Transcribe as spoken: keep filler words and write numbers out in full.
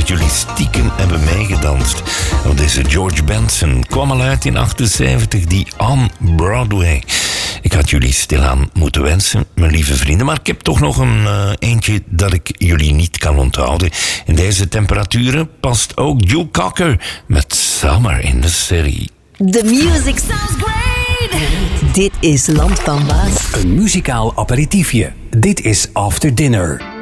dat jullie stiekem hebben meegedanst. Want deze George Benson kwam al uit in achtenzeventig, die On Broadway. Ik had jullie stilaan moeten wensen, mijn lieve vrienden. Maar ik heb toch nog een uh, eentje dat ik jullie niet kan onthouden. In deze temperaturen past ook Joe Cocker met Summer in the City. The music sounds great. Dit is Land van Waas. Een muzikaal aperitiefje. Dit is After Dinner.